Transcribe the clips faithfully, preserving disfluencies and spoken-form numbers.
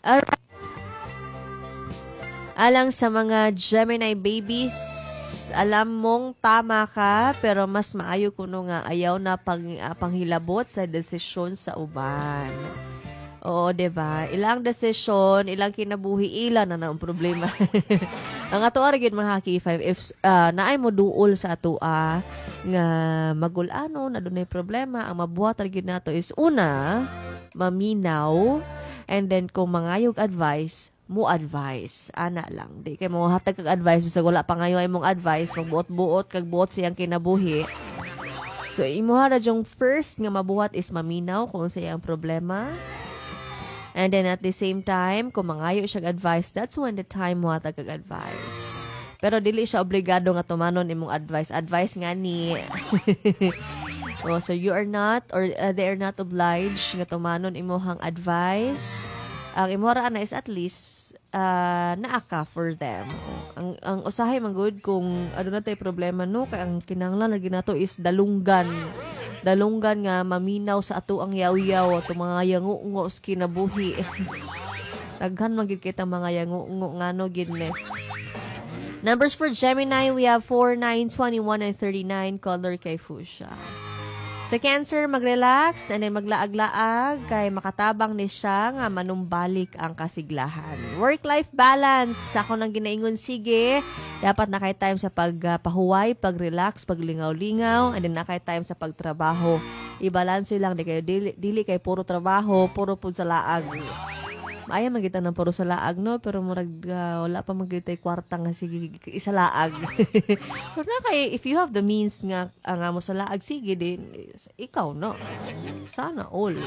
Alright. Alang sa mga Gemini babies, alam mong tama ka, pero mas maayo kuno nga ayaw na pang, uh, panghilabot sa desisyon sa uban. Oo, diba? Ilang desisyon, ilang kinabuhi, ilan na na ang problema. Ang ato arigin mga K five, if uh, naay mo duol sa ato ah, nga magulano, na dunay problema, ang mabuhat arigin nato is una, maminaw, and then kung mangayog advice, mo advice. Ana lang. Di kay mo hatag kag advice, bisag wala pa ngayon ay mong advice, magbuot-buot, kag buot siyang kinabuhi. So, imuha na yung first nga mabuhat is maminaw kung sa iyang problema. And then at the same time, kung mangayo siya advice, that's when the time mo hatag kag advice. Pero dili siya obligado nga tumanon imong advice. Advice nga ni. Oh, so you are not, or uh, they are not obliged nga tumanon imong advice. Ang imora na is at least uh, naaka for them. Ang ang usahay man good kung ano na tay problema no, kay ang kinahanglan lagi nato is dalunggan. Dalunggan nga maminaw sa ato ang yaw-yaw ato mga yango-ngo sa kinabuhi. Daghan man gid kita mga yango-ngo ngano gid ne. Numbers for Gemini, we have four, nine, twenty-one, and thirty-nine, color kay fuchsia. Sa Cancer, mag-relax and then maglaag-laag kay makatabang ni siya nga manumbalik ang kasiglahan. Work-life balance. Ako nang ginaingon, sige. Dapat na kay time sa pagpahuway, uh, pag-relax, paglingaw-lingaw, and then na kay time sa pagtrabaho. I-balance lang. Di kayo, dili, dili kay puro trabaho, puro po sa laag. Ayaw magita ng puro sa laag, no? Pero murag, uh, wala pa magita yung kwarta nga sige, isa laag. Pero na kay, if you have the means nga, uh, nga mo sa laag, sige din, ikaw, no? Sana all.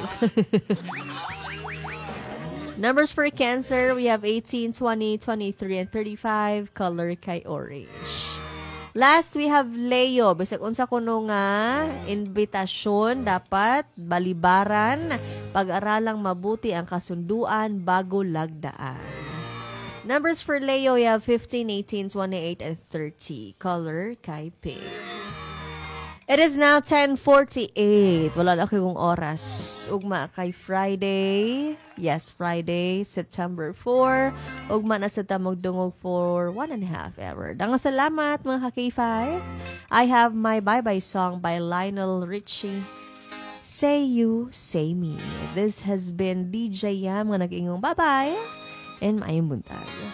Numbers for Cancer, we have eighteen, twenty, twenty-three, and thirty-five, color kay orange. Last, we have Leo. Bisag unsa kuno nga invitasyon, dapat balibaran, pag-aralang mabuti ang kasunduan bago lagdaan. Numbers for Leo, you have fifteen, eighteen, twenty-eight, and thirty. Color kay pink. It is now ten forty-eight. Wala na akong oras. Ugma kay Friday. Yes, Friday, September fourth. Ugma na sa tamog dungog for one and a half hour. Danga salamat mga ka-K five. I have my bye-bye song by Lionel Richie. Say You, Say Me. This has been D J Yam nga nag-ingong bye-bye and maayong buntag.